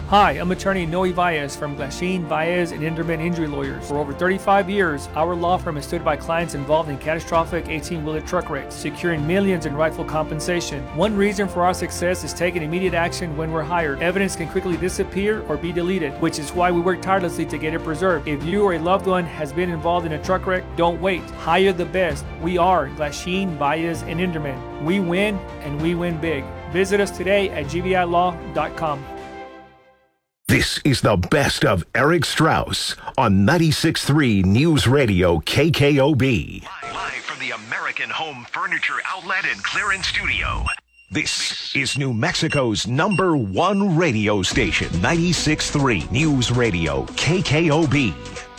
Hi, I'm attorney Noe Baez from Glasheen, Baez, and Inderman Injury Lawyers. For over 35 years, our law firm has stood by clients involved in catastrophic 18-wheeler truck wrecks, securing millions in rightful compensation. One reason for our success is taking immediate action when we're hired. Evidence can quickly disappear or be deleted, which is why we work tirelessly to get it preserved. If you or a loved one has been involved in a truck wreck, don't wait. Hire the best. We are Glasheen, Baez, and Inderman. We win, and we win big. Visit us today at gvilaw.com. This is the best of Eric Strauss on 96.3 News Radio KKOB. Live from the American Home Furniture Outlet and Clearance Studio. This is New Mexico's #1 radio station, 96.3 News Radio KKOB.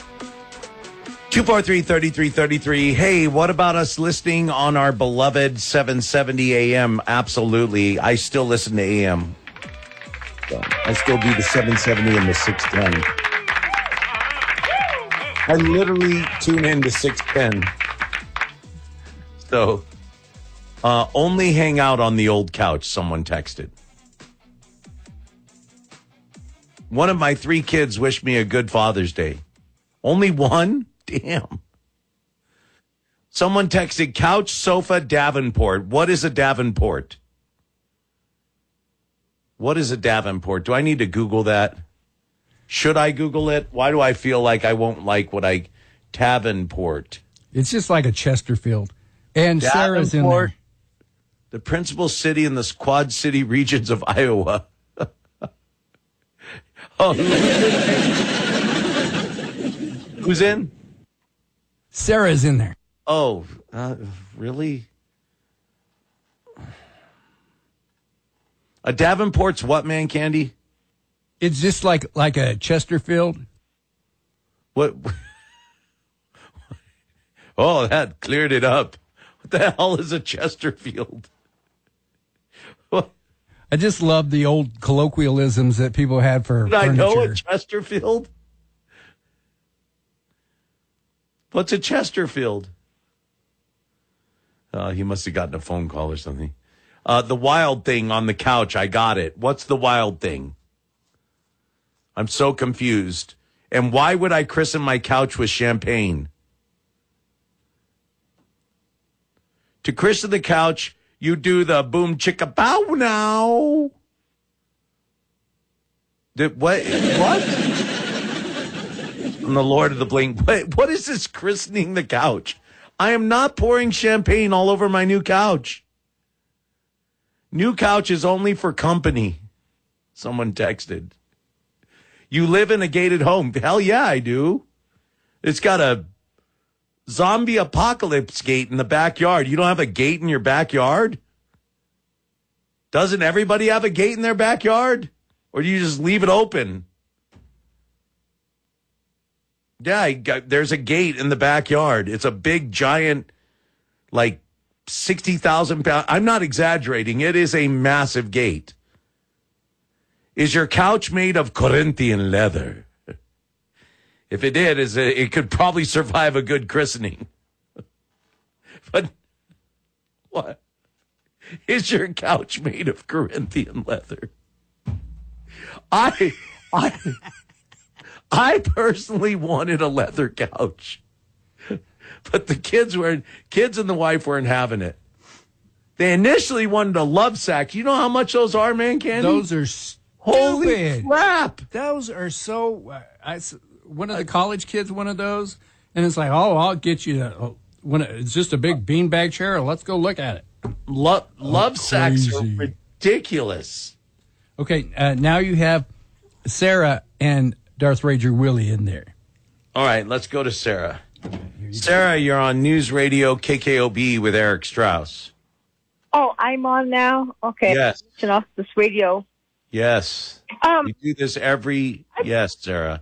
243-3333. Hey, what about us listening on our beloved 770 AM? Absolutely. I still listen to AM. I still do the 770 and the 610. I literally tune in to 610. So, only hang out on the old couch, someone texted. One of my 3 kids wished me a good Father's Day. Only one? Damn. Someone texted couch, sofa, Davenport. What is a Davenport? What is a Davenport? Do I need to Google that? Should I Google it? Why do I feel like I won't like what I... Davenport. It's just like a Chesterfield. And Sarah's in there. The principal city in the Quad City regions of Iowa. Oh, who's in? Sarah's in there. Oh, really? A Davenport's what, man, Candy? It's just like a Chesterfield. What? Oh, that cleared it up. What the hell is a Chesterfield? What? I just love the old colloquialisms that people had for Did furniture. I know a Chesterfield? What's a Chesterfield? He must have gotten a phone call or something. The wild thing on the couch, I got it. What's the wild thing? I'm so confused. And why would I christen my couch with champagne? To christen the couch, you do the boom chicka bow now. What? I'm the Lord of the Bling. What is this christening the couch? I am not pouring champagne all over my new couch. New couch is only for company. Someone texted. You live in a gated home. Hell yeah, I do. It's got a zombie apocalypse gate in the backyard. You don't have a gate in your backyard? Doesn't everybody have a gate in their backyard? Or do you just leave it open? Yeah, there's a gate in the backyard. It's a big, giant, like 60,000 pound. I'm not exaggerating. It is a massive gate. Is your couch made of Corinthian leather? If it did, it could probably survive a good christening. But what? Is your couch made of Corinthian leather? I personally wanted a leather couch. But the kids and the wife weren't having it. They initially wanted a love sack. You know how much those are, man, Candy? Those are stupid. Holy crap. Those are so... one of the college kids, one of those, and it's like, oh, I'll get you it's just a big beanbag chair. Let's go look at it. Love sacks are ridiculous. Okay, now you have Sarah and Darth Ranger Willie in there. All right, let's go to Sarah. Sarah, you're on News Radio KKOB with Eric Strauss. Oh, I'm on now? Okay. Yes. Turn off this radio. Yes. You do this yes, Sarah.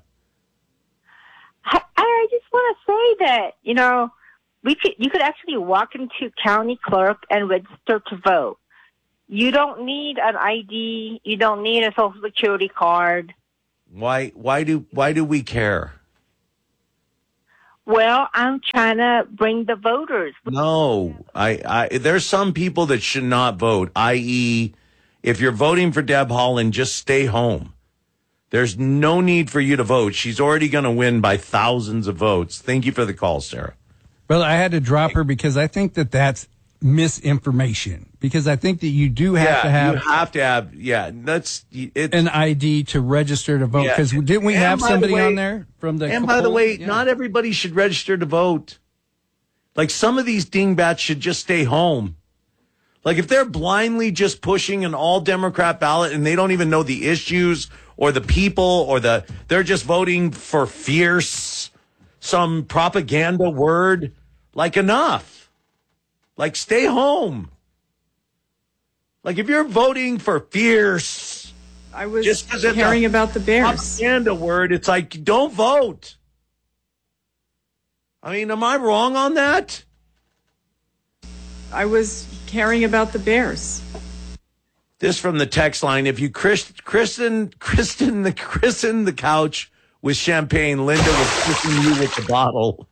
I just want to say that, you could actually walk into county clerk and register to vote. You don't need an ID. You don't need a social security card. Why do we care? Well, I'm trying to bring the voters. No, there's some people that should not vote, i.e., if you're voting for Deb Haaland, just stay home. There's no need for you to vote. She's already going to win by thousands of votes. Thank you for the call, Sarah. Well, I had to drop her because I think that that's misinformation. Because I think that you do have to have... You have to have, it's an ID to register to vote. Because didn't we have somebody on there from the... And by the way, not everybody should register to vote. Like, some of these dingbats should just stay home. Like, if they're blindly just pushing an all-Democrat ballot and they don't even know the issues or the people or they're just voting for fierce, some propaganda word, like, enough. Like, stay home. Like, if you're voting for fierce, I was just caring about the Bears. Propaganda word, it's like, don't vote. I mean, am I wrong on that? I was caring about the Bears. This from the text line. If you christen the couch with champagne, Linda will christen you with the bottle.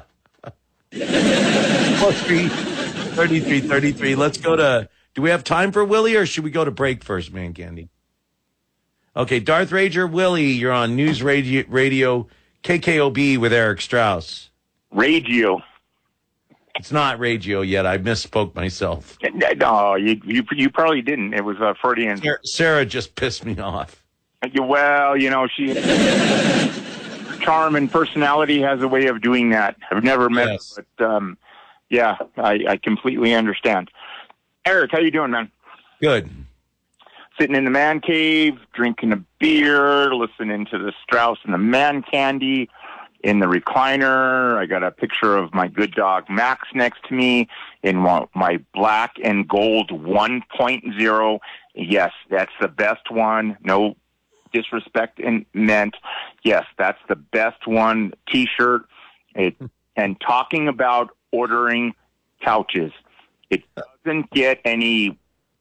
33. Let's go to, do we have time for Willie or should we go to break first, man, Candy? Okay, Darth Rager Willie, you're on News Radio KKOB with Eric Strauss. Radio. It's not radio yet. I misspoke myself. No, you probably didn't. It was Freudian. Sarah just pissed me off. Well, she charm and personality has a way of doing that. I've never met her, but I completely understand. Eric, how you doing, man? Good. Sitting in the man cave, drinking a beer, listening to the Strauss and the Man Candy. In the recliner, I got a picture of my good dog Max next to me in my black and gold 1.0. Yes, that's the best one. No disrespect meant. Yes, that's the best one. T-shirt. And talking about ordering couches, it doesn't get any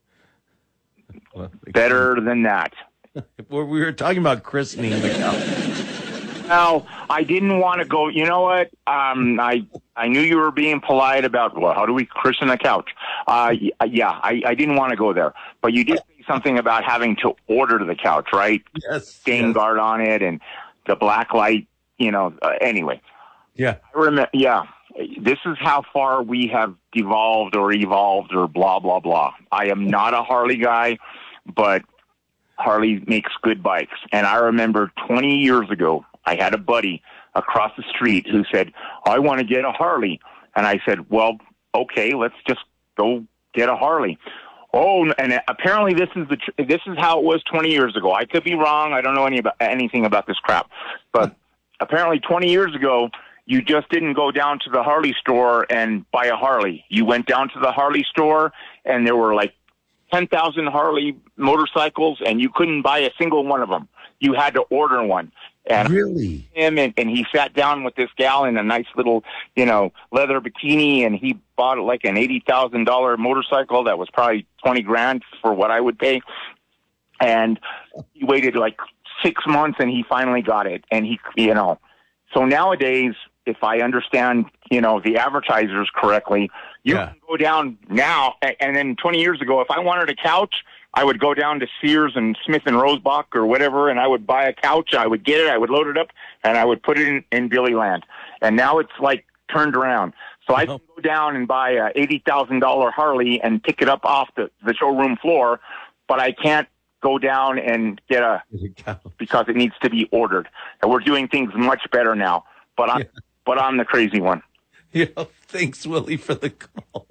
better than that. We were talking about christening the couch. Well, I didn't want to go. You know what? I knew you were being polite about, well, how do we christen a couch? I didn't want to go there. But you did say something about having to order the couch, right? Yes. Stain guard on it and the black light, anyway. Yeah. I remember, this is how far we have devolved or evolved or blah, blah, blah. I am not a Harley guy, but Harley makes good bikes. And I remember 20 years ago, I had a buddy across the street who said, I want to get a Harley. And I said, well, okay, let's just go get a Harley. Oh, and apparently this is how it was 20 years ago. I could be wrong. I don't know anything about this crap. But apparently 20 years ago, you just didn't go down to the Harley store and buy a Harley. You went down to the Harley store and there were like 10,000 Harley motorcycles and you couldn't buy a single one of them. You had to order one. And really? And he sat down with this gal in a nice little, leather bikini, and he bought like an $80,000 motorcycle that was probably $20,000 for what I would pay. And he waited like 6 months, and he finally got it. And so nowadays, if I understand, the advertisers correctly, you can go down now. And then 20 years ago, if I wanted a couch, I would go down to Sears and Smith and Rosebach or whatever, and I would buy a couch. I would get it. I would load it up, and I would put it in Billy Land. And now it's like turned around. So I can go down and buy a $80,000 Harley and pick it up off the showroom floor, but I can't go down and get because it needs to be ordered. And we're doing things much better now. But I'm the crazy one. Yeah. Thanks, Willie, for the call.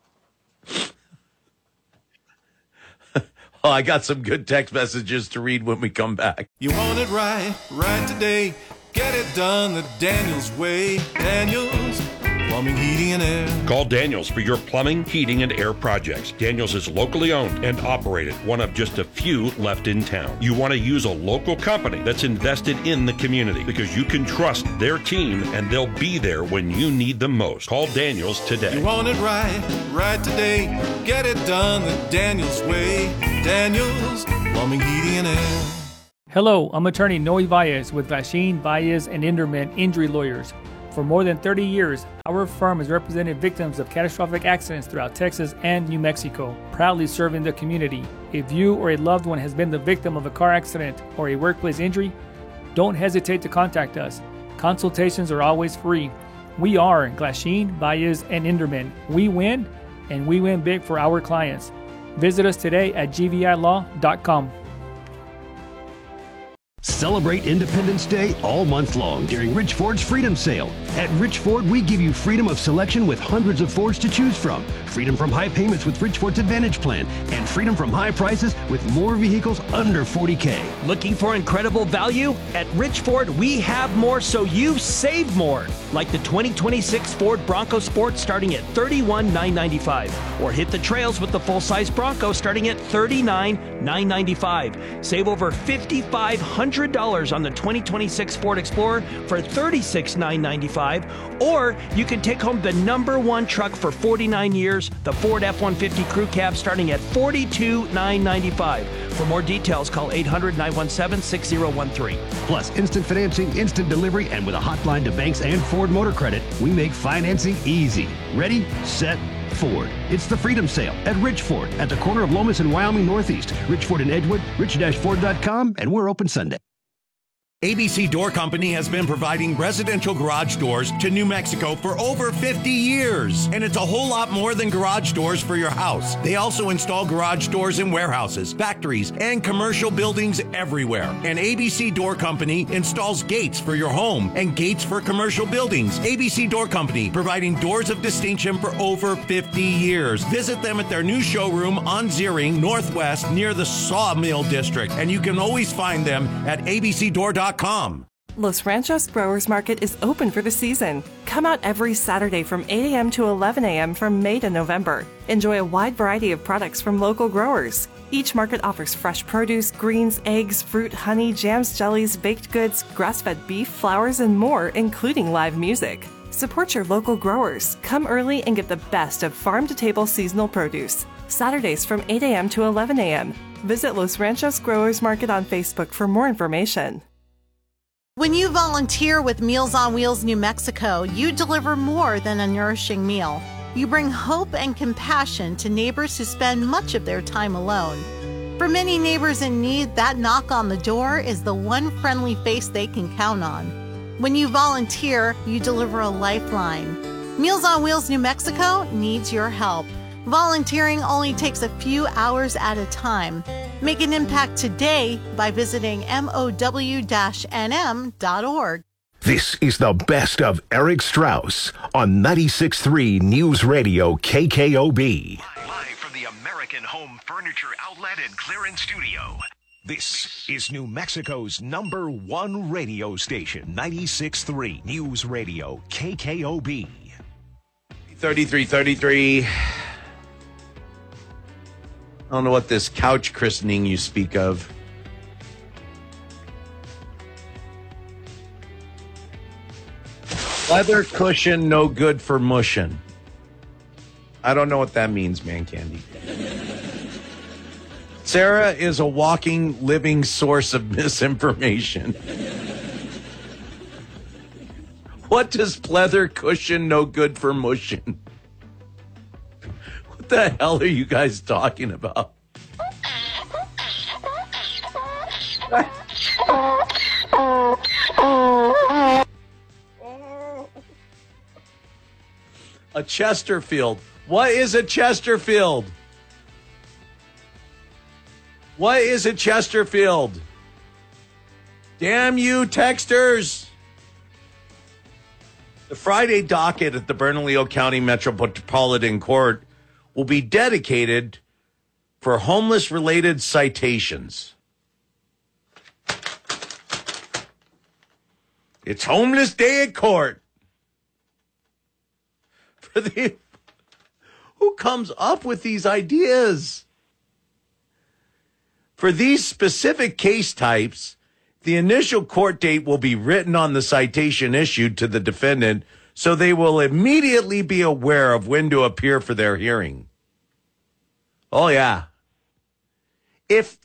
Oh, I got some good text messages to read when we come back. You want it right today. Get it done the Daniels way. Daniels Plumbing, Heating, and Air. Call Daniels for your plumbing, heating, and air projects. Daniels is locally owned and operated, one of just a few left in town. You want to use a local company that's invested in the community because you can trust their team and they'll be there when you need them most. Call Daniels today. You want it right today. Get it done the Daniels way. Daniels Plumbing, Heating, and Air. Hello, I'm attorney Noe Valles with Vasheen, Valles, and Inderman Injury Lawyers. For more than 30 years, our firm has represented victims of catastrophic accidents throughout Texas and New Mexico, proudly serving the community. If you or a loved one has been the victim of a car accident or a workplace injury, don't hesitate to contact us. Consultations are always free. We are Glasheen, Baez, and Inderman. We win, and we win big for our clients. Visit us today at gvilaw.com. Celebrate Independence Day all month long during Rich Ford's Freedom Sale. At Rich Ford, we give you freedom of selection with hundreds of Fords to choose from. Freedom from high payments with Rich Ford's Advantage Plan. And freedom from high prices with more vehicles under $40K. Looking for incredible value? At Rich Ford, we have more so you save more. Like the 2026 Ford Bronco Sport starting at $31,995. Or hit the trails with the full-size Bronco starting at $39,995. Save over $5,500 on the 2026 Ford Explorer for $36,995. Or you can take home the +1 truck for 49 years, the Ford F-150 Crew Cab starting at $42,995. For more details, call 800-917-6013. Plus, instant financing, instant delivery, and with a hotline to banks and Ford Motor Credit, we make financing easy. Ready, set, Ford. It's the Freedom Sale at Rich Ford at the corner of Lomas and Wyoming Northeast. Rich Ford in Edgewood, rich-ford.com, and we're open Sunday. ABC Door Company has been providing residential garage doors to New Mexico for over 50 years. And it's a whole lot more than garage doors for your house. They also install garage doors in warehouses, factories, and commercial buildings everywhere. And ABC Door Company installs gates for your home and gates for commercial buildings. ABC Door Company, providing doors of distinction for over 50 years. Visit them at their new showroom on Zeering Northwest near the Sawmill District. And you can always find them at abcdoor.com. Los Ranchos Growers Market is open for the season. Come out every Saturday from 8 a.m. to 11 a.m. from May to November. Enjoy a wide variety of products from local growers. Each market offers fresh produce, greens, eggs, fruit, honey, jams, jellies, baked goods, grass-fed beef, flowers, and more, including live music. Support your local growers. Come early and get the best of farm-to-table seasonal produce. Saturdays from 8 a.m. to 11 a.m. Visit Los Ranchos Growers Market on Facebook for more information. When you volunteer with Meals on Wheels New Mexico, you deliver more than a nourishing meal. You bring hope and compassion to neighbors who spend much of their time alone. For many neighbors in need, that knock on the door is the one friendly face they can count on. When you volunteer, you deliver a lifeline. Meals on Wheels New Mexico needs your help. Volunteering only takes a few hours at a time. Make an impact today by visiting mow-nm.org. This is the best of Eric Strauss on 96.3 News Radio KKOB. Live from the American Home Furniture Outlet and Clearance Studio. This is New Mexico's #1 radio station, 96.3 News Radio KKOB. 3333. I don't know what this couch christening you speak of. Leather cushion, no good for mushin'. I don't know what that means, man candy. Sarah is a walking, living source of misinformation. What does pleather cushion, no good for mushin'? What the hell are you guys talking about? A Chesterfield. What is a Chesterfield? What is a Chesterfield? Damn you, texters. The Friday docket at the Bernalillo County Metropolitan Court will be dedicated for homeless-related citations. It's Homeless Day at Court. Who comes up with these ideas? For these specific case types, the initial court date will be written on the citation issued to the defendant, so they will immediately be aware of when to appear for their hearing. Oh, yeah. If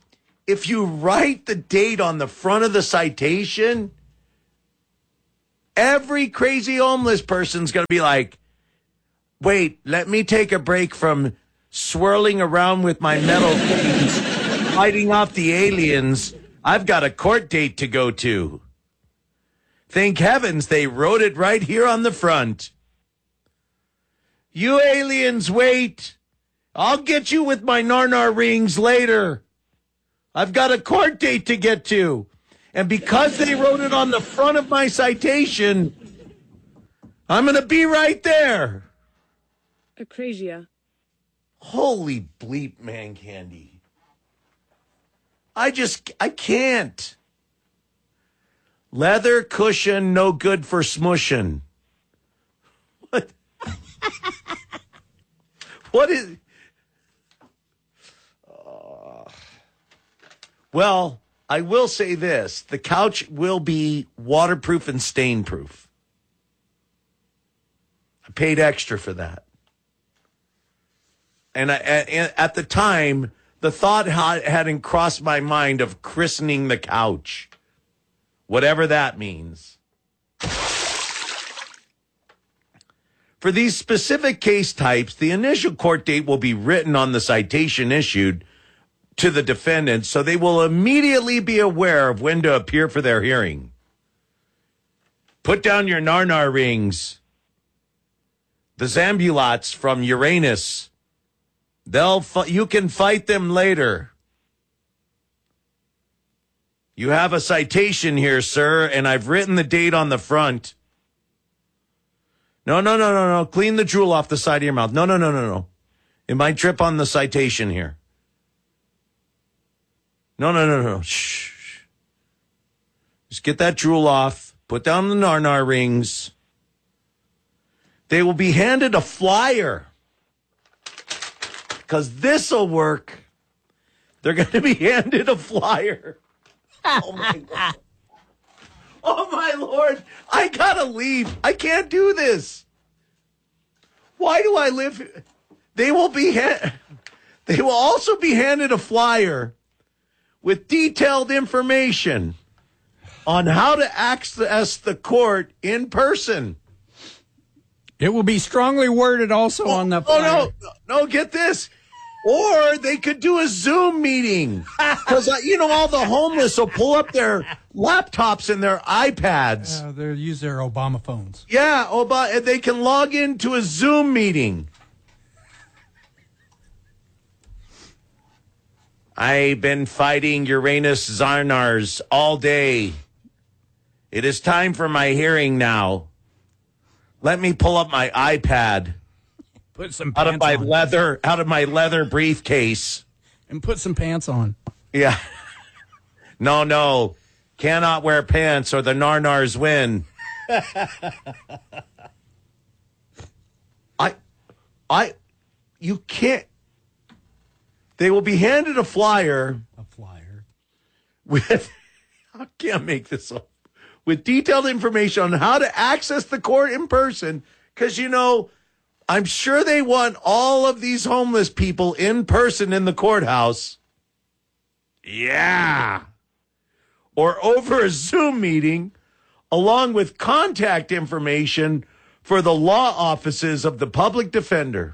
you write the date on the front of the citation, Every crazy homeless person's going to be like, wait, let me take a break from swirling around with my metal keys, fighting off the aliens. I've got a court date to go to. Thank heavens they wrote it right here on the front. You aliens, wait. I'll get you with my Narnar rings later. I've got a court date to get to. And because they wrote it on the front of my citation, I'm going to be right there. Acrasia. Holy bleep, man candy. I can't. Leather cushion, no good for smushing. What? What is... Well, I will say this. The couch will be waterproof and stain-proof. I paid extra for that. And at the time, the thought hadn't crossed my mind of christening the couch. Whatever that means. For these specific case types, the initial court date will be written on the citation issued to the defendant, so they will immediately be aware of when to appear for their hearing. Put down your Narnar rings. The Zambulots from Uranus. You can fight them later. You have a citation here, sir, and I've written the date on the front. No. Clean the drool off the side of your mouth. No. It might drip on the citation here. No. Shh. Just get that drool off. Put down the Narnar rings. They will be handed a flyer. Because this'll work. They're going to be handed a flyer. Oh, my God. Oh, my Lord. I got to leave. I can't do this. Why do I live here? They will also be handed a flyer with detailed information on how to access the court in person. It will be strongly worded also on the flyer. No, get this. Or they could do a Zoom meeting. Because, all the homeless will pull up their laptops and their iPads. They'll use their Obama phones. Yeah, and they can log into a Zoom meeting. I've been fighting Uranus Zarnars all day. It is time for my hearing now. Let me pull up my iPad. Put some out pants of my leather briefcase. And put some pants on. Yeah. No. Cannot wear pants or the Narnars win. You can't. They will be handed a flyer. With, I can't make this up. With detailed information on how to access the court in person. Because, I'm sure they want all of these homeless people in person in the courthouse. Yeah. Or over a Zoom meeting, along with contact information for the law offices of the public defender.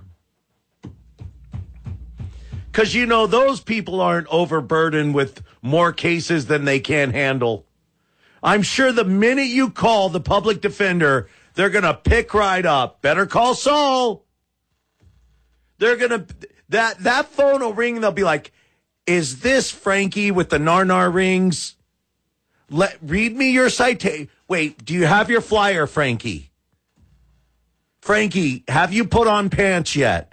Because, those people aren't overburdened with more cases than they can handle. I'm sure the minute you call the public defender, they're going to pick right up. Better call Saul. They're going to, that phone will ring and they'll be like, is this Frankie with the Narnar rings? Read me your citation. Wait, do you have your flyer, Frankie? Frankie, have you put on pants yet?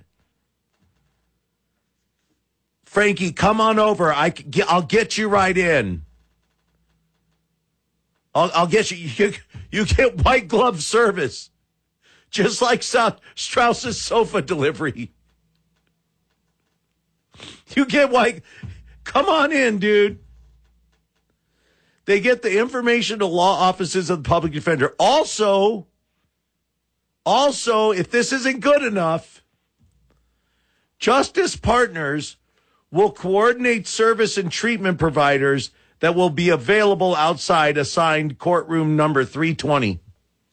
Frankie, come on over. I'll get you right in. I'll get you. You get white glove service, just like Strauss's sofa delivery. You get white. Come on in, dude. They get the information to law offices of the public defender. Also, if this isn't good enough, Justice Partners will coordinate service and treatment providers that will be available outside assigned courtroom number 320.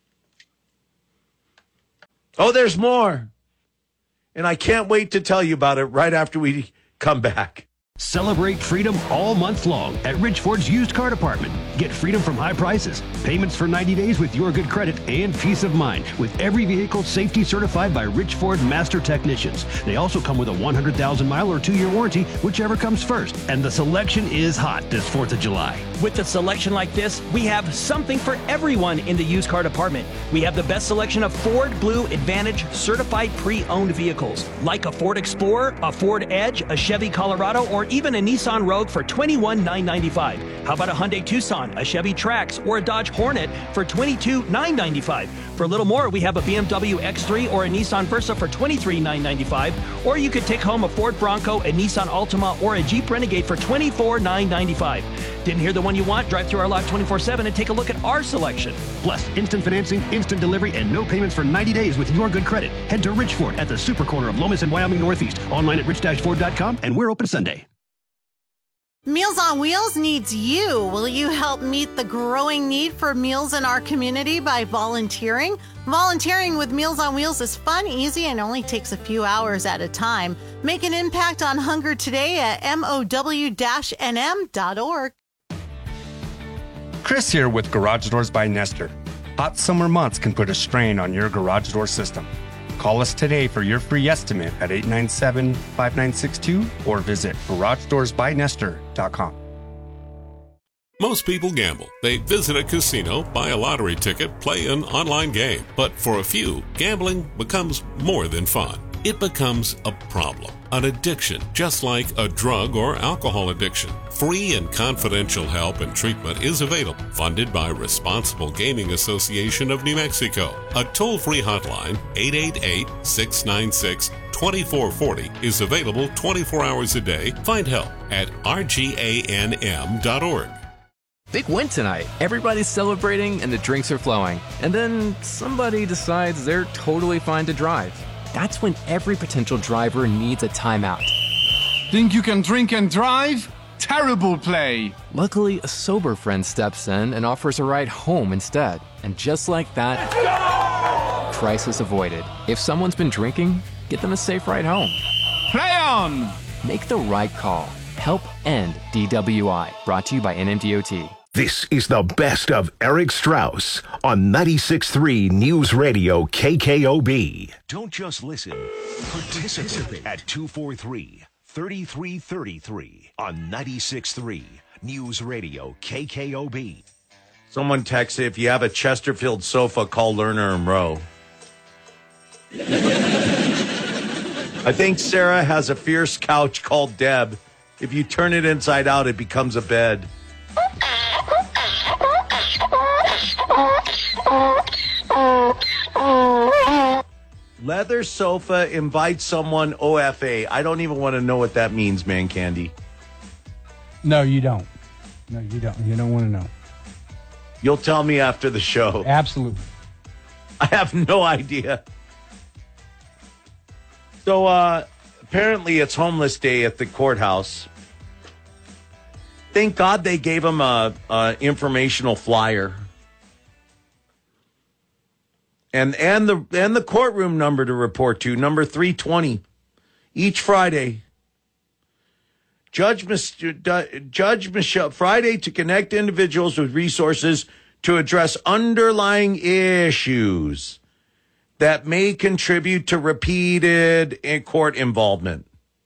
Oh, there's more. And I can't wait to tell you about it right after we come back. Celebrate freedom all month long at Ridgeford's used car department. Get freedom from high prices, payments for 90 days with your good credit, and peace of mind with every vehicle safety certified by Ridgeford Master Technicians. They also come with a 100,000-mile or 2-year warranty, whichever comes first. And the selection is hot this 4th of July. With a selection like this, we have something for everyone in the used car department. We have the best selection of Ford Blue Advantage certified pre-owned vehicles, like a Ford Explorer, a Ford Edge, a Chevy Colorado, or even a Nissan Rogue for $21,995. How about a Hyundai Tucson, a Chevy Trax, or a Dodge Hornet for $22,995? For a little more, we have a BMW X3 or a Nissan Versa for $23,995. Or you could take home a Ford Bronco, a Nissan Altima, or a Jeep Renegade for $24,995. Didn't hear the one you want? Drive through our lot 24/7 and take a look at our selection. Plus, instant financing, instant delivery, and no payments for 90 days with your good credit. Head to Ridgeford at the super corner of Lomas and Wyoming Northeast. Online at rich-ford.com, and we're open Sunday. Meals on Wheels needs you. Will you help meet the growing need for meals in our community by volunteering? Volunteering with Meals on Wheels is fun, easy, and only takes a few hours at a time. Make an impact on hunger today at mow-nm.org. Chris here with Garage Doors by Nestor. Hot summer months can put a strain on your garage door system. Call us today for your free estimate at 897-5962 or visit GarageDoorsByNestor.com. Most people gamble. They visit a casino, buy a lottery ticket, play an online game. But for a few, gambling becomes more than fun. It becomes a problem, an addiction, just like a drug or alcohol addiction. Free and confidential help and treatment is available, funded by Responsible Gaming Association of New Mexico. A toll-free hotline, 888-696-2440, is available 24 hours a day. Find help at rganm.org. Big win tonight. Everybody's celebrating and the drinks are flowing. And then somebody decides they're totally fine to drive. That's when every potential driver needs a timeout. Think you can drink and drive? Terrible play. Luckily, a sober friend steps in and offers a ride home instead. And just like that, crisis avoided. If someone's been drinking, get them a safe ride home. Play on! Make the right call. Help end DWI. Brought to you by NMDOT. This is the best of Eric Strauss on 96.3 News Radio KKOB. Don't just listen. Participate at 243-3333 on 96.3 News Radio KKOB. Someone texted, if you have a Chesterfield sofa, call Lerner and Rowe. I think Sarah has a fierce couch called Deb. If you turn it inside out, it becomes a bed. Leather sofa invites someone OFA. I don't even want to know what that means, man candy. No, you don't. No, you don't. You don't want to know. You'll tell me after the show. Absolutely. I have no idea. So, apparently it's homeless day at the courthouse. Thank God they gave him a informational flyer. And the courtroom number to report to, number 320, each Friday. Judge Michelle, Friday to connect individuals with resources to address underlying issues that may contribute to repeated court involvement.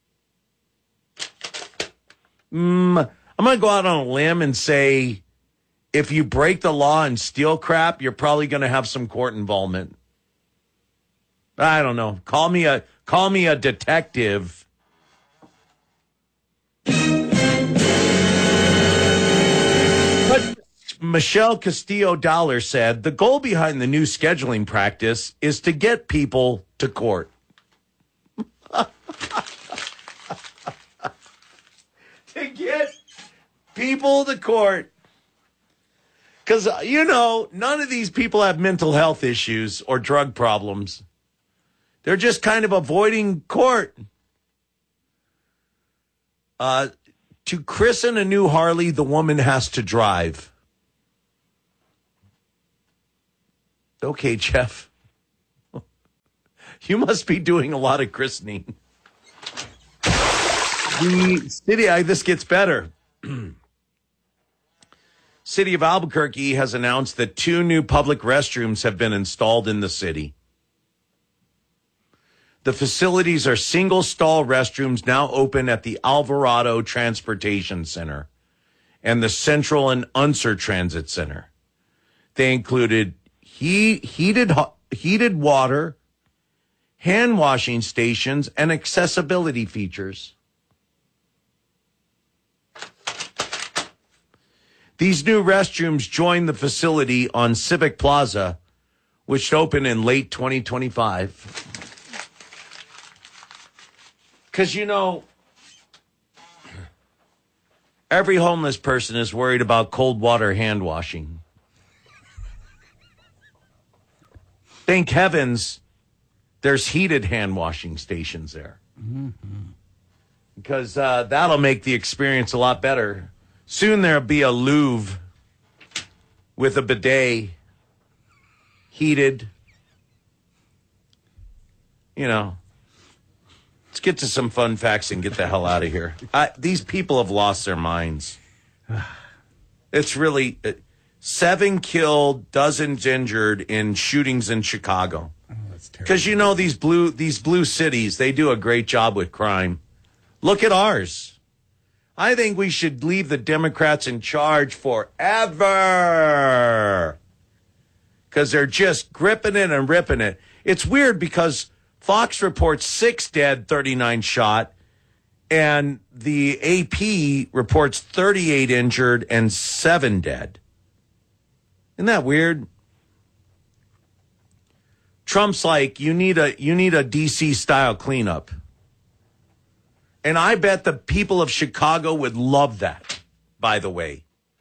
I'm going to go out on a limb and say, if you break the law and steal crap, you're probably going to have some court involvement. I don't know. Call me a detective. But Michelle Castillo-Dollar said the goal behind the new scheduling practice is to get people to court. To get people to court. Because, none of these people have mental health issues or drug problems. They're just kind of avoiding court. To christen a new Harley, the woman has to drive. Okay, Jeff. You must be doing a lot of christening. The city, this gets better. City of Albuquerque has announced that 2 new public restrooms have been installed in the city. The facilities are single-stall restrooms now open at the Alvarado Transportation Center and the Central and Unser Transit Center. They included heated water, hand washing stations, and accessibility features. These new restrooms join the facility on Civic Plaza, which opened in late 2025. Because, you know, every homeless person is worried about cold water hand washing. Thank heavens there's heated hand washing stations there. Because that'll make the experience a lot better. Soon there'll be a Louvre with a bidet, heated. You know, let's get to some fun facts and get the hell out of here. These people have lost their minds. It's really 7 killed, dozens injured in shootings in Chicago. Because you know these blue cities, they do a great job with crime. Look at ours. I think we should leave the Democrats in charge forever. Because they're just gripping it and ripping it. It's weird because Fox reports 6 dead, 39 shot, and the AP reports 38 injured and 7 dead. Isn't that weird? Trump's like, you need a DC style cleanup. And I bet the people of Chicago would love that, by the way.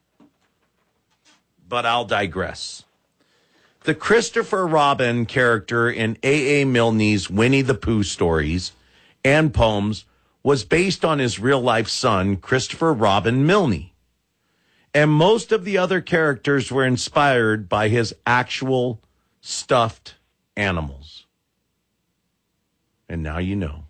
But I'll digress. The Christopher Robin character in A.A. Milne's Winnie the Pooh stories and poems was based on his real-life son, Christopher Robin Milne. And most of the other characters were inspired by his actual stuffed animals. And now you know.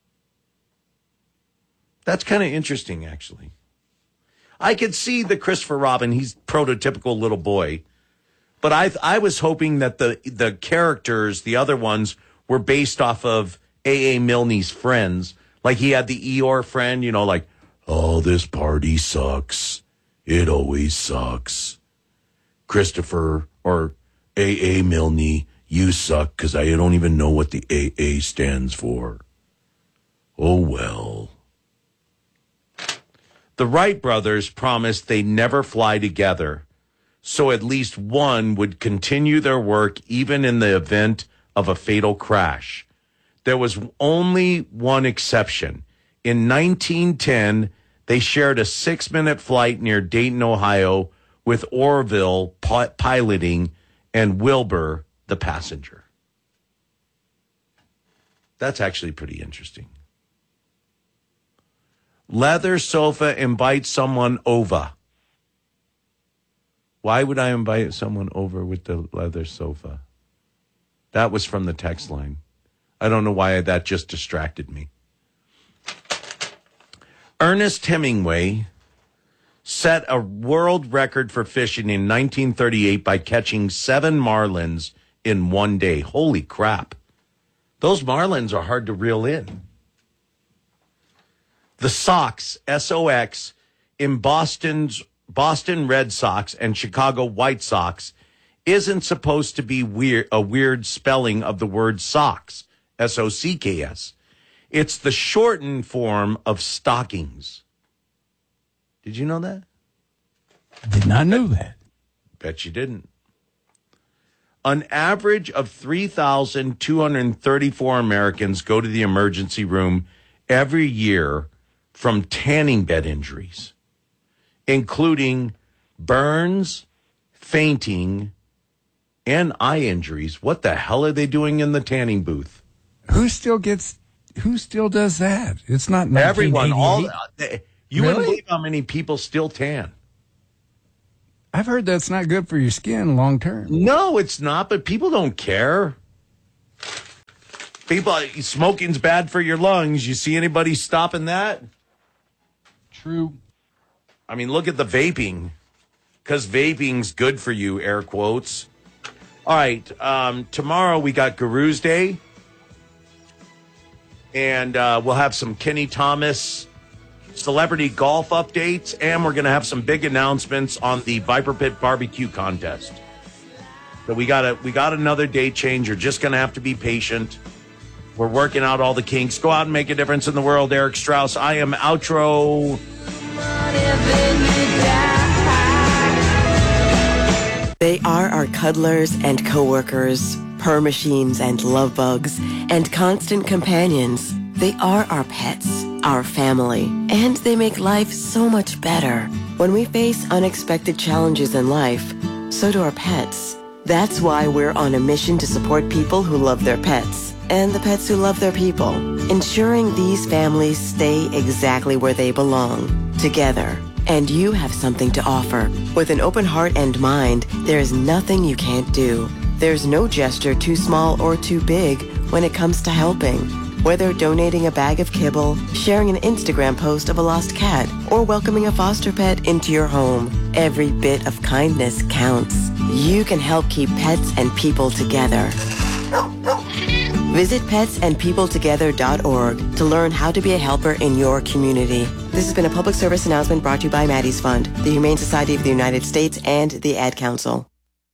That's kind of interesting, actually. I could see the Christopher Robin, he's prototypical little boy. But I was hoping that the characters, the other ones, were based off of A.A. Milne's friends. Like he had the Eeyore friend, you know, like, oh, this party sucks. It always sucks. Christopher or A.A. Milne, you suck because I don't even know what the A.A. stands for. Oh, well. The Wright brothers promised they'd never fly together, so at least one would continue their work even in the event of a fatal crash. There was only one exception. In 1910, they shared a 6-minute flight near Dayton, Ohio, with Orville piloting and Wilbur the passenger. That's actually pretty interesting. Leather sofa invites someone over. Why would I invite someone over with the leather sofa? That was from the text line. I don't know why that just distracted me. Ernest Hemingway set a world record for fishing in 1938 by catching 7 marlins in one day. Holy crap. Those marlins are hard to reel in. The Sox, S-O-X, in Boston Red Sox and Chicago White Sox isn't supposed to be a weird spelling of the word socks, S-O-C-K-S. It's the shortened form of stockings. Did you know that? I did not know that. Bet you didn't. An average of 3,234 Americans go to the emergency room every year from tanning bed injuries, including burns, fainting, and eye injuries. What the hell are they doing in the tanning booth? Who still does that? It's not everyone. You Really? wouldn't believe how many people still tan. I've heard that's not good for your skin long term. No, it's not, but people don't care. People, smoking's bad for your lungs. You see anybody stopping that? True. I mean, look at the vaping. Because vaping's good for you, air quotes. All right. Tomorrow we got Guru's Day. And we'll have some Kenny Thomas celebrity golf updates. And we're going to have some big announcements on the Viper Pit barbecue contest. So we got another date change. You're just going to have to be patient. We're working out all the kinks. Go out and make a difference in the world. Eric Strauss. I am outro. They are our cuddlers and coworkers, purr machines and love bugs, and constant companions. They are our pets, our family, and they make life so much better. When we face unexpected challenges in life, so do our pets. That's why we're on a mission to support people who love their pets and the pets who love their people, ensuring these families stay exactly where they belong, together. And you have something to offer. With an open heart and mind, there is nothing you can't do. There's no gesture too small or too big when it comes to helping. Whether donating a bag of kibble, sharing an Instagram post of a lost cat, or welcoming a foster pet into your home, every bit of kindness counts. You can help keep pets and people together. Visit petsandpeopletogether.org to learn how to be a helper in your community. This has been a public service announcement brought to you by Maddie's Fund, the Humane Society of the United States, and the Ad Council.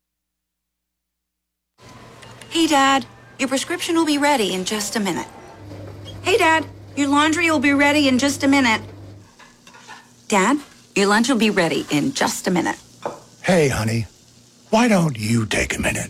Hey, Dad, your prescription will be ready in just a minute. Hey, Dad, your laundry will be ready in just a minute. Dad, your lunch will be ready in just a minute. Hey, honey, why don't you take a minute?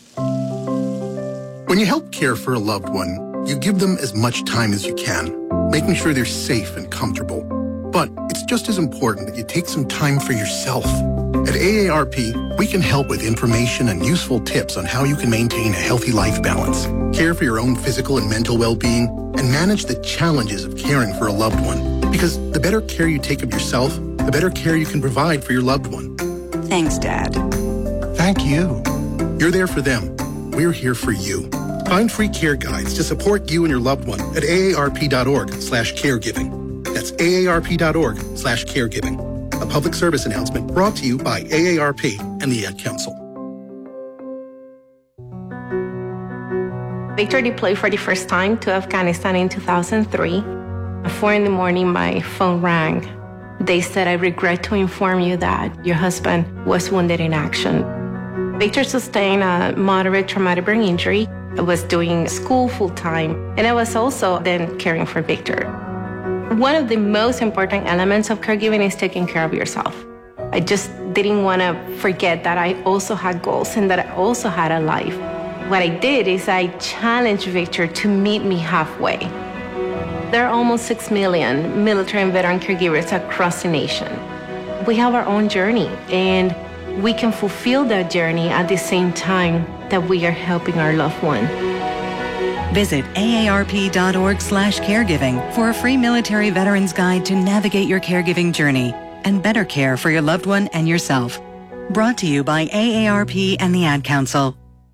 When you help care for a loved one, you give them as much time as you can, making sure they're safe and comfortable. But it's just as important that you take some time for yourself. At AARP, we can help with information and useful tips on how you can maintain a healthy life balance, care for your own physical and mental well-being, and manage the challenges of caring for a loved one. Because the better care you take of yourself, the better care you can provide for your loved one. Thanks, Dad. Thank you. You're there for them. We're here for you. Find free care guides to support you and your loved one at aarp.org/caregiving. That's aarp.org/caregiving. A public service announcement brought to you by AARP and the Ad Council. Victor deployed for the first time to Afghanistan in 2003. At 4 a.m, my phone rang. They said, "I regret to inform you that your husband was wounded in action." Victor sustained a moderate traumatic brain injury. I was doing school full-time, and I was also then caring for Victor. One of the most important elements of caregiving is taking care of yourself. I just didn't want to forget that I also had goals and that I also had a life. What I did is I challenged Victor to meet me halfway. There are almost 6 million military and veteran caregivers across the nation. We have our own journey, and we can fulfill that journey at the same time that we are helping our loved one. Visit aarp.org/caregiving for a free military veterans guide to navigate your caregiving journey and better care for your loved one and yourself. Brought to you by AARP and the Ad Council.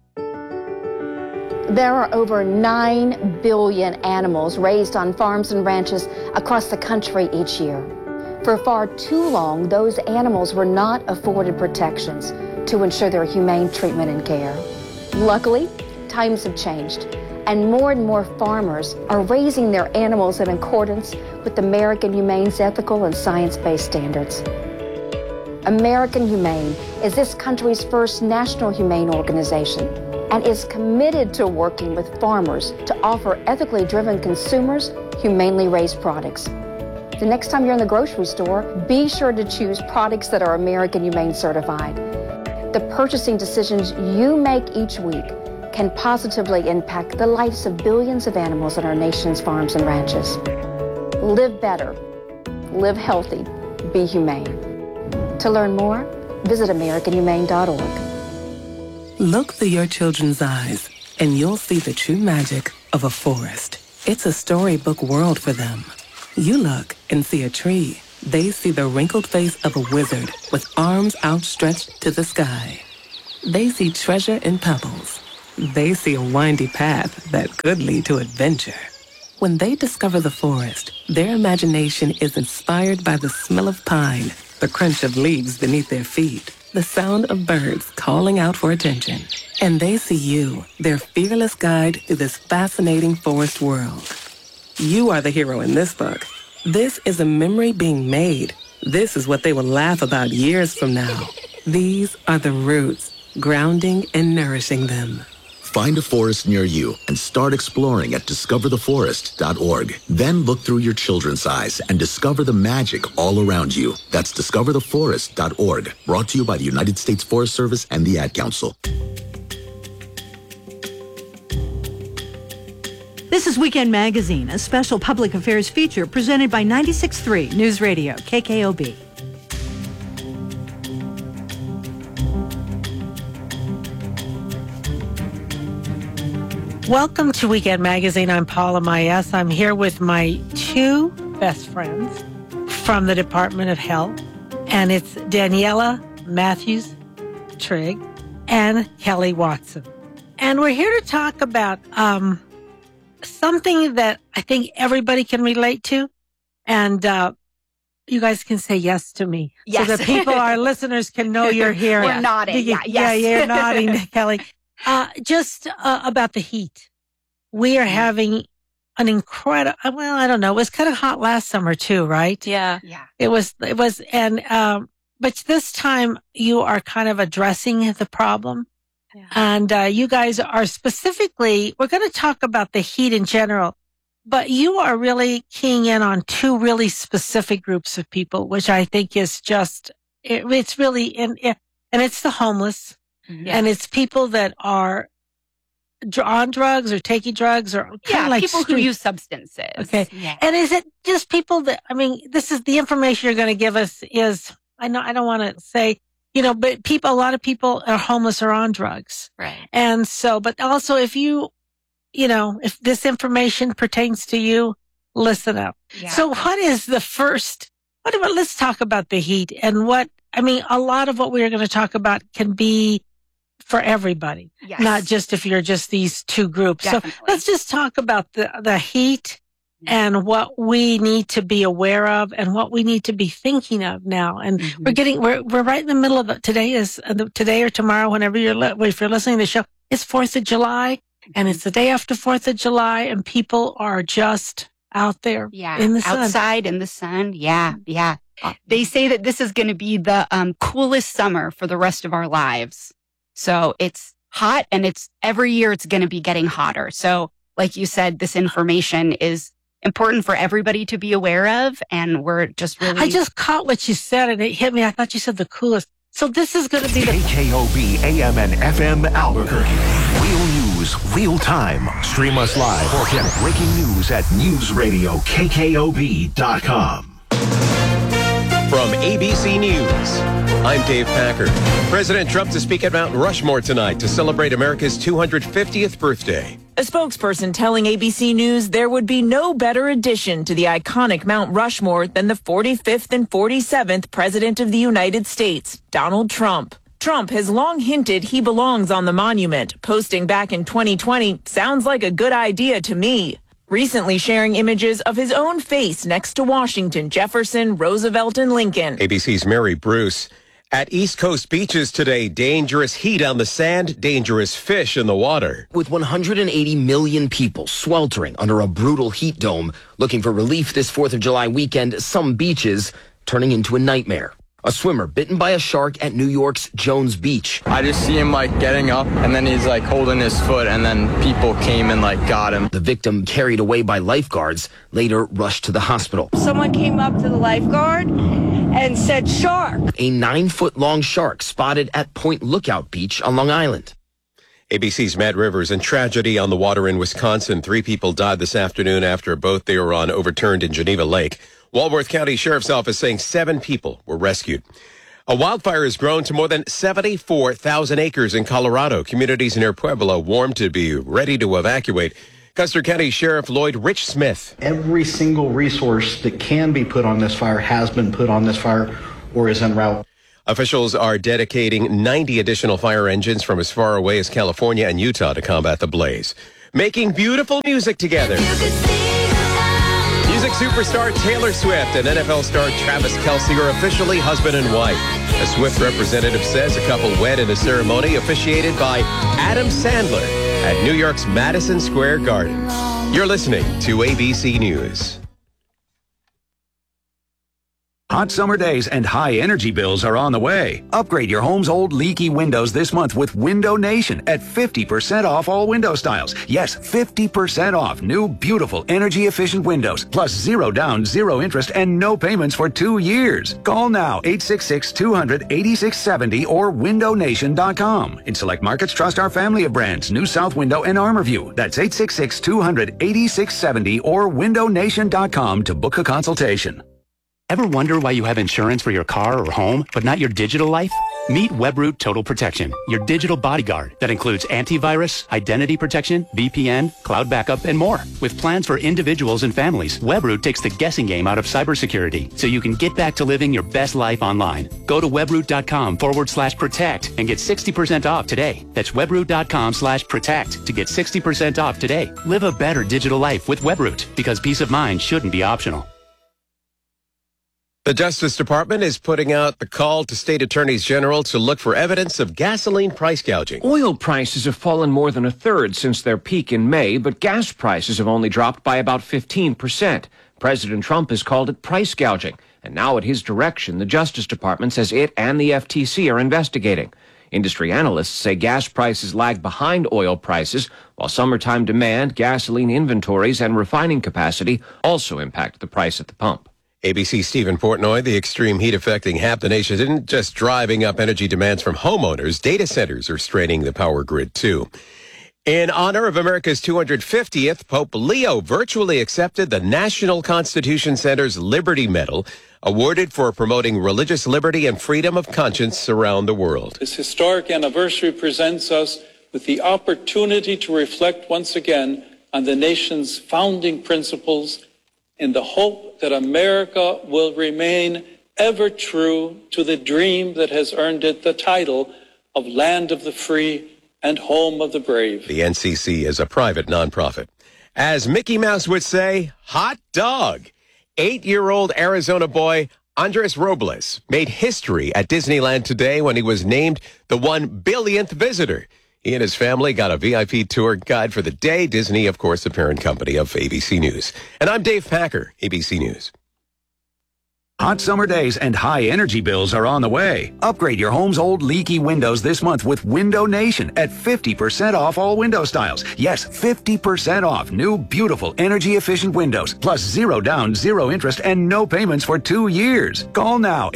There are over 9 billion animals raised on farms and ranches across the country each year. For far too long, those animals were not afforded protections to ensure their humane treatment and care. Luckily, times have changed, and more farmers are raising their animals in accordance with American Humane's ethical and science-based standards. American Humane is this country's first national humane organization and is committed to working with farmers to offer ethically driven consumers humanely raised products. The next time you're in the grocery store, be sure to choose products that are American Humane certified. The purchasing decisions you make each week can positively impact the lives of billions of animals on our nation's farms and ranches. Live better, live healthy, be humane. To learn more, visit AmericanHumane.org. Look through your children's eyes, and you'll see the true magic of a forest. It's a storybook world for them. You look and see a tree. They see the wrinkled face of a wizard with arms outstretched to the sky. They see treasure in pebbles. they see a windy path that could lead to adventure. When they discover the forest, their imagination is inspired by the smell of pine, the crunch of leaves beneath their feet, the sound of birds calling out for attention. And they see you, their fearless guide through this fascinating forest world. You are the hero in this book. This is a memory being made. This is what they will laugh about years from now. These are the roots, grounding and nourishing them. Find a forest near you and start exploring at discovertheforest.org. Then look through your children's eyes and discover the magic all around you. That's discovertheforest.org. Brought to you by the United States Forest Service and the Ad Council. This is Weekend Magazine, a special public affairs feature presented by 96.3 News Radio, KKOB. Welcome to Weekend Magazine. I'm Paula Mayes. I'm here with my two best friends from the Department of Health, and it's Daniela Matthews-Trigg and Kelly Watson. And we're here to talk about something that I think everybody can relate to, and you guys can say yes to me. Yes. So that people, our listeners, can know you're here. We're nodding. Yes. Yeah, you're nodding, Kelly. Just about the heat. We are having an incredible, well, I don't know. It was kind of hot last summer too, right? Yeah. It was, and, but this time you are kind of addressing the problem. Yeah. And, you guys are specifically, we're going to talk about the heat in general, but you are really keying in on two really specific groups of people, which I think is just, it's really, and it's the homeless. Yeah. And it's people that are on drugs or taking drugs or kind of like people who use substances. Okay. Yeah. And is it just people that, I mean, this is the information you're going to give us is, I don't want to say, but a lot of people are homeless or on drugs. Right. And so, but also if if this information pertains to you, listen up. Yeah. So what is the first, let's talk about the heat and a lot of what we're going to talk about can be for everybody, yes. Not just if you're just these two groups. Definitely. So let's just talk about the heat and what we need to be aware of and what we need to be thinking of now. And we're right in the middle of it. Today or tomorrow, whenever if you're listening to the show, it's 4th of July and it's the day after 4th of July and people are just out there in the sun. Outside in the sun. Yeah. They say that this is going to be the coolest summer for the rest of our lives. So it's hot and every year it's going to be getting hotter. So like you said, this information is important for everybody to be aware of. And we're just really... I just caught what you said and it hit me. I thought you said the coolest. So this is going to be KKOB AM and FM Albuquerque. Real news, real time. Stream us live or get breaking news at newsradiokkob.com. From ABC News, I'm Dave Packard. President Trump to speak at Mount Rushmore tonight to celebrate America's 250th birthday. A spokesperson telling ABC News there would be no better addition to the iconic Mount Rushmore than the 45th and 47th President of the United States, Donald Trump. Trump has long hinted he belongs on the monument, posting back in 2020, "Sounds like a good idea to me." Recently sharing images of his own face next to Washington, Jefferson, Roosevelt, and Lincoln. ABC's Mary Bruce. At East Coast beaches today, dangerous heat on the sand, dangerous fish in the water. With 180 million people sweltering under a brutal heat dome, looking for relief this 4th of July weekend, some beaches turning into a nightmare. A swimmer bitten by a shark at New York's Jones Beach. I just see him getting up and then he's holding his foot and then people came and got him. The victim carried away by lifeguards, later rushed to the hospital. Someone came up to the lifeguard and said shark. A 9-foot-long shark spotted at Point Lookout Beach on Long Island. ABC's Matt Rivers. And tragedy on the water in Wisconsin. 3 people died this afternoon after a boat they were on overturned in Geneva Lake. Walworth County Sheriff's Office saying 7 people were rescued. A wildfire has grown to more than 74,000 acres in Colorado. Communities near Pueblo warned to be ready to evacuate. Custer County Sheriff Lloyd Rich Smith. Every single resource that can be put on this fire has been put on this fire or is en route. Officials are dedicating 90 additional fire engines from as far away as California and Utah to combat the blaze. Making beautiful music together. Music superstar Taylor Swift and NFL star Travis Kelce are officially husband and wife. A Swift representative says a couple wed in a ceremony officiated by Adam Sandler at New York's Madison Square Garden. You're listening to ABC News. Hot summer days and high energy bills are on the way. Upgrade your home's old leaky windows this month with Window Nation at 50% off all window styles. Yes, 50% off new, beautiful, energy-efficient windows. Plus 0 down, 0 interest, and no payments for 2 years. Call now, 866-200-8670 or windownation.com. In select markets, trust our family of brands, New South Window and ArmorView. That's 866-200-8670 or windownation.com to book a consultation. Ever wonder why you have insurance for your car or home, but not your digital life? Meet Webroot Total Protection, your digital bodyguard that includes antivirus, identity protection, VPN, cloud backup, and more. With plans for individuals and families, Webroot takes the guessing game out of cybersecurity so you can get back to living your best life online. Go to webroot.com/protect and get 60% off today. That's webroot.com/protect to get 60% off today. Live a better digital life with Webroot because peace of mind shouldn't be optional. The Justice Department is putting out the call to state attorneys general to look for evidence of gasoline price gouging. Oil prices have fallen more than a third since their peak in May, but gas prices have only dropped by about 15%. President Trump has called it price gouging, and now at his direction, the Justice Department says it and the FTC are investigating. Industry analysts say gas prices lag behind oil prices, while summertime demand, gasoline inventories, and refining capacity also impact the price at the pump. ABC's Stephen Portnoy, the extreme heat affecting half the nation isn't just driving up energy demands from homeowners. Data centers are straining the power grid, too. In honor of America's 250th, Pope Leo virtually accepted the National Constitution Center's Liberty Medal, awarded for promoting religious liberty and freedom of conscience around the world. This historic anniversary presents us with the opportunity to reflect once again on the nation's founding principles in the hope that America will remain ever true to the dream that has earned it the title of Land of the Free and Home of the Brave. The NCC is a private nonprofit. As Mickey Mouse would say, hot dog. 8-year-old Arizona boy Andres Robles made history at Disneyland today when he was named the 1 billionth visitor. He and his family got a VIP tour guide for the day. Disney, of course, the parent company of ABC News. And I'm Dave Packer, ABC News. Hot summer days and high energy bills are on the way. Upgrade your home's old leaky windows this month with Window Nation at 50% off all window styles. Yes, 50% off new, beautiful, energy-efficient windows. Plus 0 down, 0 interest, and no payments for 2 years. Call now,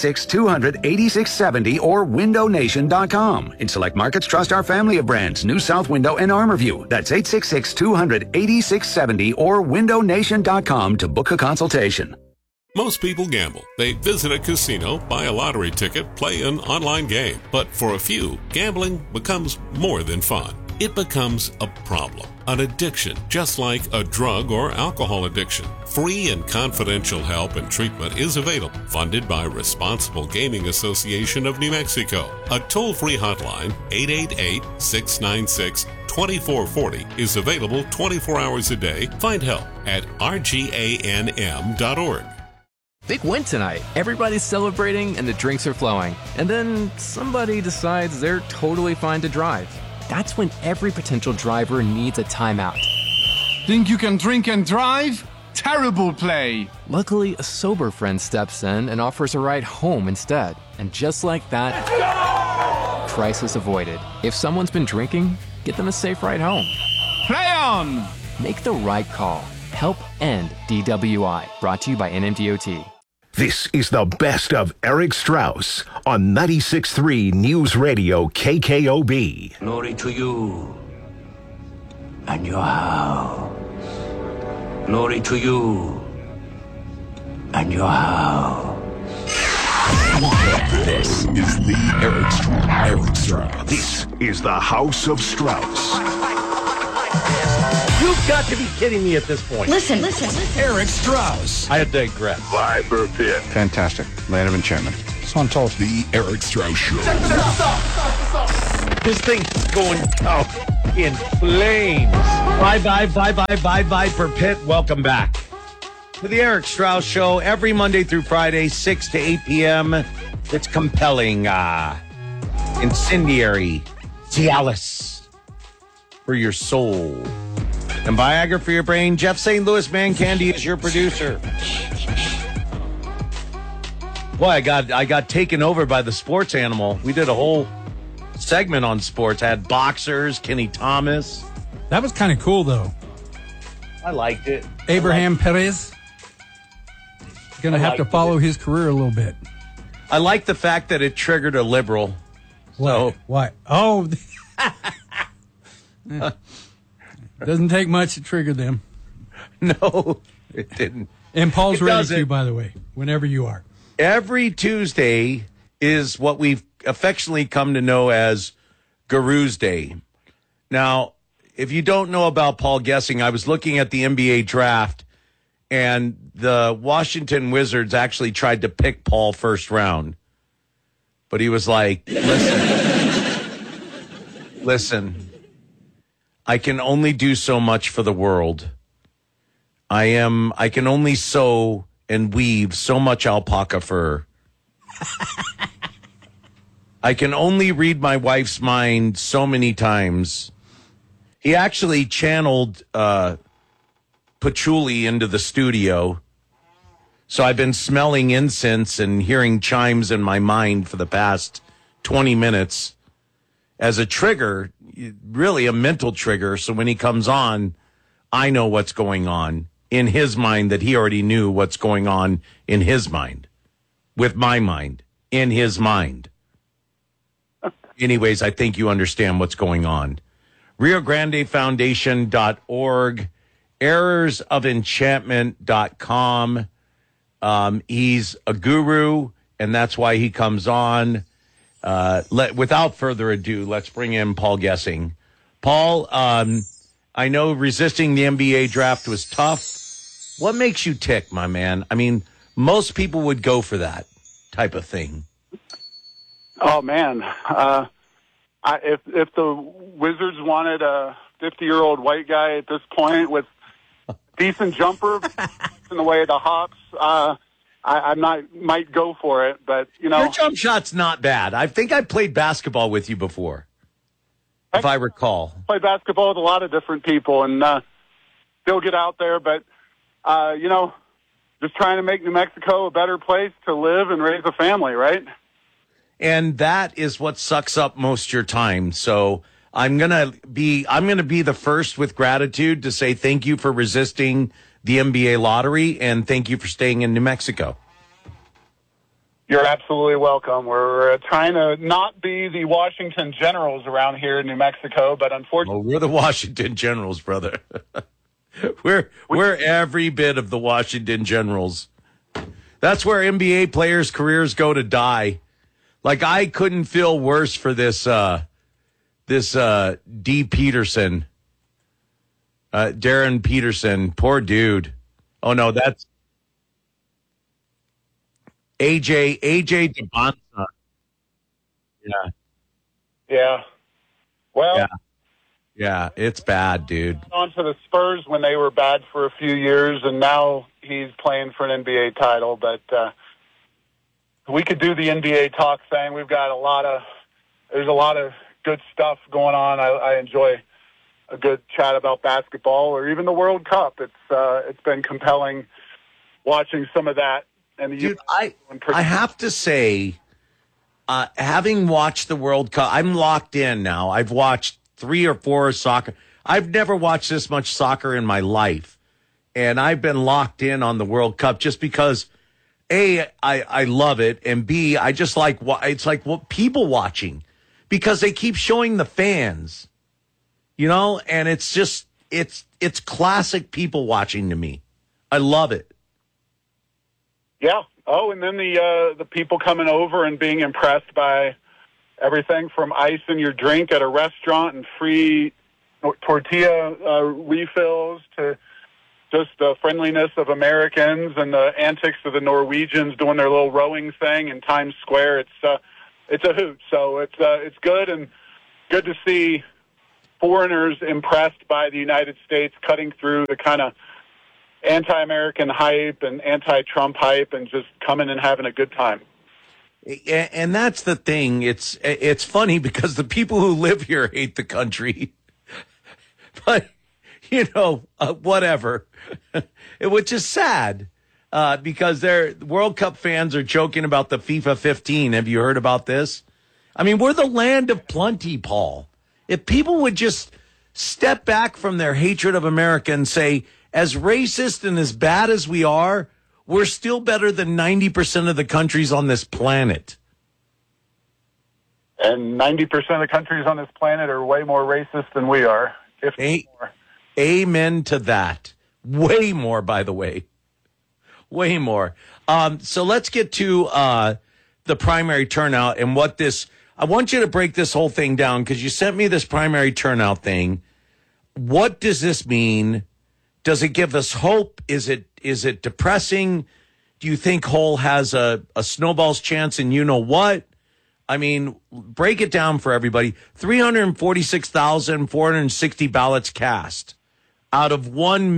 866-200-8670 or windownation.com. In select markets, trust our family of brands, New South Window and ArmorView. That's 866-200-8670 or windownation.com to book a consultation. Most people gamble. They visit a casino, buy a lottery ticket, play an online game. But for a few, gambling becomes more than fun. It becomes a problem, an addiction, just like a drug or alcohol addiction. Free and confidential help and treatment is available, funded by Responsible Gaming Association of New Mexico. A toll-free hotline, 888-696-2440, is available 24 hours a day. Find help at rganm.org. Big win tonight. Everybody's celebrating and the drinks are flowing. And then somebody decides they're totally fine to drive. That's when every potential driver needs a timeout. Think you can drink and drive? Terrible play. Luckily, a sober friend steps in and offers a ride home instead. And just like that, crisis avoided. If someone's been drinking, get them a safe ride home. Play on! Make the right call. Help end DWI. Brought to you by NMDOT. This is the best of Eric Strauss on 96.3 News Radio KKOB. Glory to you and your house. Glory to you and your house. This is the Eric Strauss. This is the House of Strauss. You've got to be kidding me at this point. Listen. Eric Strauss. I digress. Viper Pit. Fantastic. Land of enchantment. It's on toast. The Eric Strauss Show. This thing's going out in flames. Bye for Pitt. Welcome back to the Eric Strauss Show every Monday through Friday, 6 to 8 p.m. It's compelling, incendiary, Cialis for your soul, and Viagra for your brain. Jeff St. Louis Man Candy is your producer. Boy, I got taken over by the sports animal. We did a whole segment on sports. Had boxers, Kenny Thomas. That was kind of cool, though. I liked it. Abraham Perez. Going to have to follow his career a little bit. I like the fact that it triggered a liberal. So what? Oh, doesn't take much to trigger them. No, it didn't. And Paul's ready to, by the way, whenever you are. Every Tuesday is what we've affectionately come to know as Guru's Day. Now, if you don't know about Paul guessing, I was looking at the NBA draft, and the Washington Wizards actually tried to pick Paul first round. But he was like, listen, I can only do so much for the world. I can only sew and weave so much alpaca fur. I can only read my wife's mind so many times. He actually channeled patchouli into the studio. So I've been smelling incense and hearing chimes in my mind for the past 20 minutes as a trigger, really a mental trigger. So when he comes on, I know what's going on in his mind, that he already knew what's going on in his mind, with my mind, in his mind. Anyways, I think you understand what's going on. RioGrandeFoundation.org, ErrorsOfEnchantment.com. He's a guru, and that's why he comes on. Without further ado, let's bring in Paul Guessing. Paul, I know resisting the NBA draft was tough. What makes you tick, my man? I mean, most people would go for that type of thing. Oh, man. If the Wizards wanted a 50-year-old white guy at this point with decent jumper in the way of the hops, I might go for it. But, you know. Your jump shot's not bad. I think I played basketball with you before, if I recall. Play basketball with a lot of different people and still get out there. But, you know, just trying to make New Mexico a better place to live and raise a family, right? And that is what sucks up most of your time. So I'm gonna be the first with gratitude to say thank you for resisting the NBA lottery and thank you for staying in New Mexico. You're absolutely welcome. We're trying to not be the Washington Generals around here in New Mexico, but unfortunately, we're the Washington Generals, brother. we're every bit of the Washington Generals. That's where NBA players' careers go to die. Like, I couldn't feel worse for this D. Peterson, Darren Peterson. Poor dude. Oh, no, that's AJ DeBonsa. Yeah. Yeah. Well. Yeah, it's bad, dude. On to the Spurs when they were bad for a few years, and now he's playing for an NBA title, but we could do the NBA talk thing. We've got there's a lot of good stuff going on. I enjoy a good chat about basketball or even the World Cup. It's been compelling watching some of that. And dude, I have to say, having watched the World Cup, I'm locked in now. I've watched 3 or 4 soccer. I've never watched this much soccer in my life. And I've been locked in on the World Cup just because A, I love it, and B, I just it's like what people watching because they keep showing the fans, you know, and it's just it's classic people watching to me. I love it. Yeah. Oh, and then the people coming over and being impressed by everything from ice in your drink at a restaurant and free tortilla refills to just the friendliness of Americans and the antics of the Norwegians doing their little rowing thing in Times Square. It's a hoot. So it's good, and good to see foreigners impressed by the United States cutting through the kind of anti-American hype and anti-Trump hype and just coming and having a good time. And that's the thing. It's funny because the people who live here hate the country, but whatever, which is sad because their World Cup fans are joking about the FIFA 15. Have you heard about this? I mean, we're the land of plenty, Paul. If people would just step back from their hatred of America and say, as racist and as bad as we are, we're still better than 90% of the countries on this planet. And 90% of the countries on this planet are way more racist than we are. If more. Amen to that. Way more, by the way. Way more. So let's get to the primary turnout and what this... I want you to break this whole thing down because you sent me this primary turnout thing. What does this mean? Does it give us hope? Is it depressing? Do you think Hull has a snowball's chance? And you know what? I mean, break it down for everybody. 346,460 ballots cast out of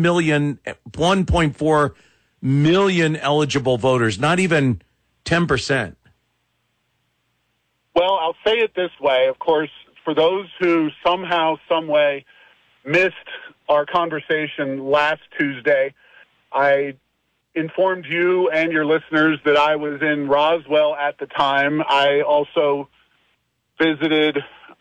1.4 million eligible voters, not even 10%. Well, I'll say it this way. Of course, for those who somehow, some way missed our conversation last Tuesday, I informed you and your listeners that I was in Roswell at the time. I also visited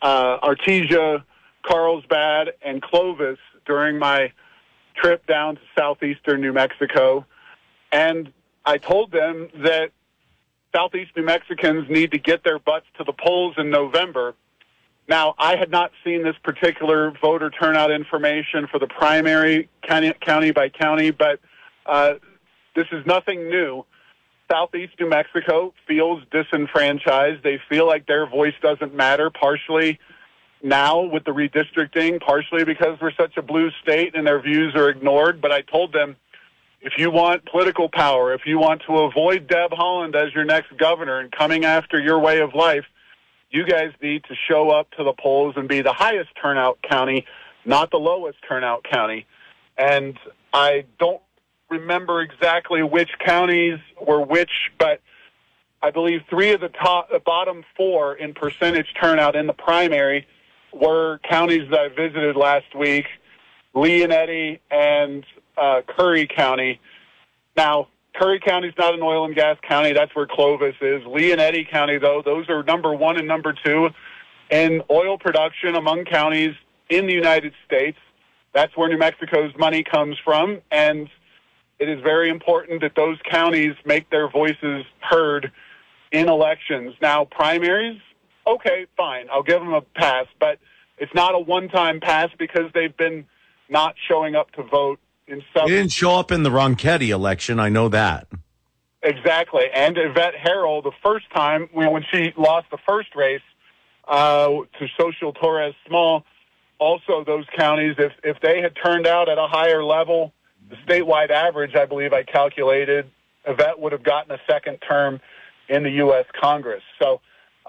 Artesia, Carlsbad, and Clovis during my trip down to southeastern New Mexico. And I told them that Southeast New Mexicans need to get their butts to the polls in November. Now, I had not seen this particular voter turnout information for the primary county by county, but this is nothing new. Southeast New Mexico feels disenfranchised. They feel like their voice doesn't matter, partially now with the redistricting, partially because we're such a blue state and their views are ignored. But I told them, if you want political power, if you want to avoid Deb Haaland as your next governor and coming after your way of life, you guys need to show up to the polls and be the highest turnout county, not the lowest turnout county. And I don't remember exactly which counties were which, but I believe three of the bottom four in percentage turnout in the primary were counties that I visited last week, Leonetti and Curry County. Now, Curry County's not an oil and gas county. That's where Clovis is. Leonetti County, though, those are number one and number two in oil production among counties in the United States. That's where New Mexico's money comes from, and it is very important that those counties make their voices heard in elections. Now, primaries, okay, fine. I'll give them a pass, but it's not a one-time pass because they've been not showing up to vote. They didn't show up in the Ronchetti election. I know that. Exactly. And Yvette Harrell, the first time, when she lost the first race to Social Torres Small, also those counties, if they had turned out at a higher level, the statewide average, I believe I calculated, Yvette would have gotten a second term in the U.S. Congress. So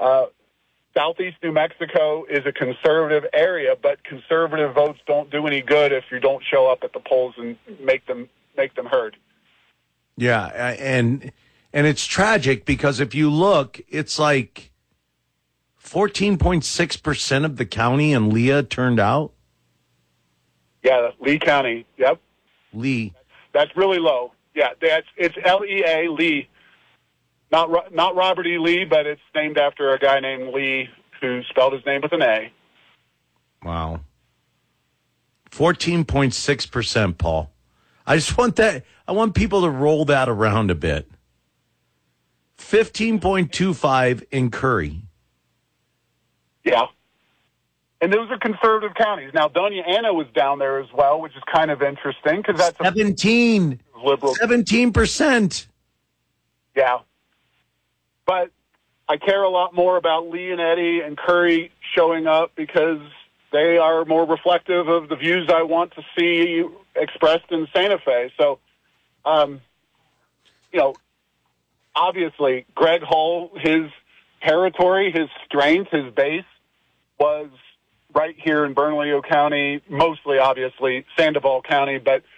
Southeast New Mexico is a conservative area, but conservative votes don't do any good if you don't show up at the polls and make them heard. Yeah, and it's tragic because if you look, it's like 14.6% of the county in Lea turned out. Yeah, Lee County. Yep. Lee. That's really low. Yeah, it's LEA, Lee. Not Robert E. Lee, but it's named after a guy named Lee who spelled his name with an A. Wow. 14.6%, Paul. I just want that. I want people to roll that around a bit. 15.25 in Curry. Yeah. And those are conservative counties. Now, Doña Ana was down there as well, which is kind of interesting because that's 17. Liberal. 17%. Yeah. But I care a lot more about Leonetti and Curry showing up because they are more reflective of the views I want to see expressed in Santa Fe. So, obviously, Greg Hull, his territory, his strength, his base was right here in Bernalillo County, mostly, obviously, Sandoval County, but